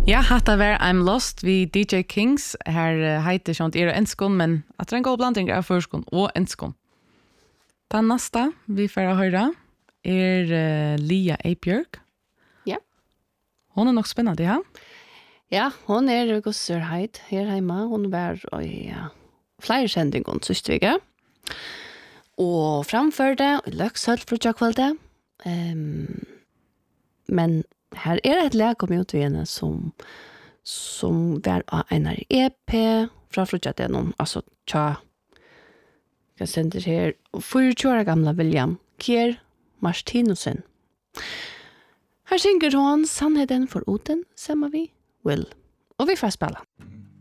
Ja, hatta var I'm Lost vi DJ Kings. Her heiter sånt og enskon, men at det er en god blanding av førskon og enskon. Den neste vi får høre Lia Eibjørg. Ja. Hon er nok spennende, ja? Ja, hon er gosserheit her hjemme. Hon var i flere sendingen siste vike. Og framførte i Løksølt fra kveldet. Men her er et lag om utvigende som var av en EP fra Frutjadenon, altså tja, jeg sender her 24 år gamla William Kier Martinussen. Her synger hon Sannheten for Oden, sammen vi Will. Og vi får spela.